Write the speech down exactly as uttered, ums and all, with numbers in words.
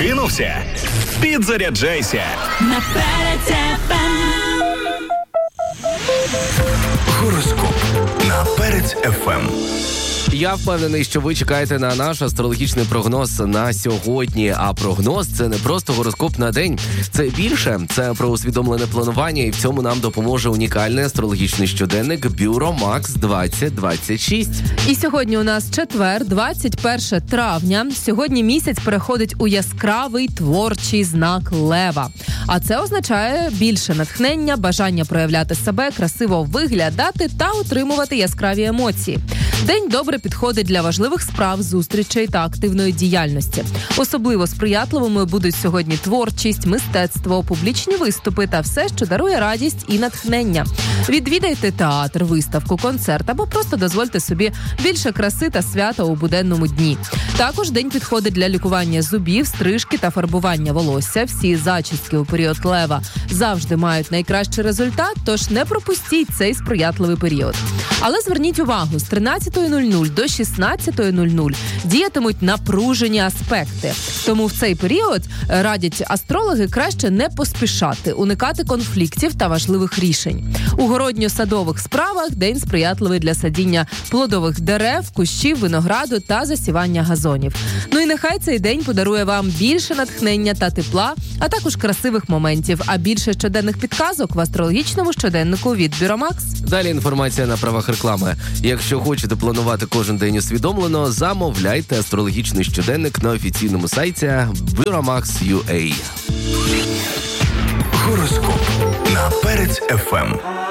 Прокинувся? Підзаряджайся. На Перець еф ем. Гороскоп на Перець еф ем. Я впевнений, що ви чекаєте на наш астрологічний прогноз на сьогодні. А прогноз – це не просто гороскоп на день. Це більше. Це про усвідомлене планування, і в цьому нам допоможе унікальний астрологічний щоденник Бюро Макс двадцять двадцять шість. І сьогодні у нас четвер, двадцять перше травня. Сьогодні місяць переходить у яскравий творчий знак Лева. А це означає більше натхнення, бажання проявляти себе, красиво виглядати та отримувати яскраві емоції. День добре підходить для важливих справ, зустрічей та активної діяльності. Особливо сприятливими будуть сьогодні творчість, мистецтво, публічні виступи та все, що дарує радість і натхнення. Відвідайте театр, виставку, концерт або просто дозвольте собі більше краси та свята у буденному дні. Також день підходить для лікування зубів, стрижки та фарбування волосся. Всі зачіски у період Лева завжди мають найкращий результат, тож не пропустіть цей сприятливий період. Але зверніть увагу, з тринадцятої нуль нуль до шістнадцятої нуль нуль діятимуть напружені аспекти. Тому в цей період радять астрологи краще не поспішати, уникати конфліктів та важливих рішень. У городньо-садових справах день сприятливий для садіння плодових дерев, кущів, винограду та засівання газонів. Ну і нехай цей день подарує вам більше натхнення та тепла, а також красивих моментів, а більше щоденних підказок в астрологічному щоденнику від Бюро Макс. Далі інформація на правах реклами. Якщо хочете планувати кожен день усвідомлено, замовляйте астрологічний щоденник на офіційному сайті Бюро Макс крапка ю а. Гороскоп на Перець еф ем.